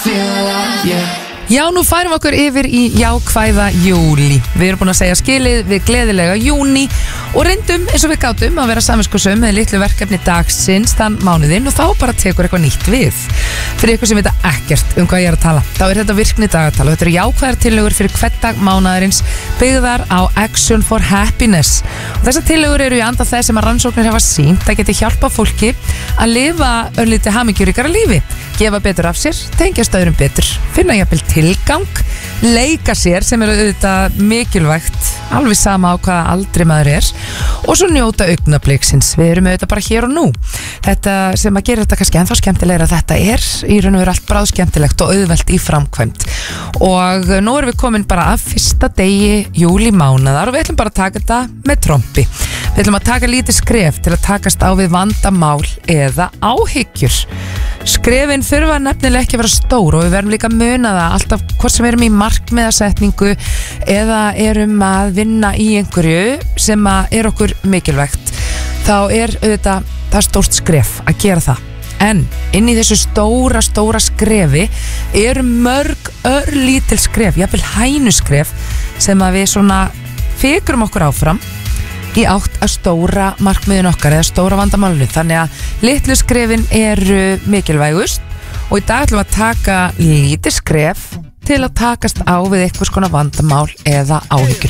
Já, nú færum okkur yfir í jákvæða júli. Við erum búin að segja skilið við gleðilega júni og reyndum eins og við gátum að vera samviskosum með litlu verkefni dagsins þann mánuðinn og þá bara tekur eitthvað nýtt við. Fyrir ykkur sem vita ekkert hvað ég er að tala, þá er þetta virkni dagatal og þetta eru jákvæðar tillögur fyrir hvern dag mánaðarins byggðar á Action for Happiness. Og þessar tillögur eru í anda þess sem að rannsóknir hafa sýnt að geti hjálpa fólki að lifa örlítið hamingjuríkara lífi, gefa betur af sér, tengjast öðrum betur, finna jafnvel tilgang, leika sér sem er auðvitað mikilvægt alveg sama á hvaða aldri maður er og svo njóta augnabliksins. Við erum auðvitað bara hér og nú. Þetta sem að gera þetta kannski ennþá skemmtilegra, þetta er í raun og veru allt bráð skemmtilegt og auðvelt í framkvæmd og nú erum við komin bara af fyrsta degi júlímánaðar og við ætlum bara að taka þetta með trompi. Við ætlum að taka lítið skref til að takast á við vandamál eða áhyggjur. Skrefin þurfa nefnilega ekki að vera stór og við verðum líka að muna það alltaf hvort sem við erum í markmiðasetningu eða erum að vinna í einhverju sem að er okkur mikilvægt. Þá er auðvitað það stórt skref að gera það. En inn í þessu stóra skrefi eru mörg örlítil skref, jafnvel hænuskref sem að við svona fikrum okkur áfram í átt að stóra markmiðin okkar eða stóra vandamálinu. Þannig að litlu skrefin eru mikilvægust og í dag ætlum við að taka lítið skref til að takast á við einhvers konar vandamál eða áhyggjur.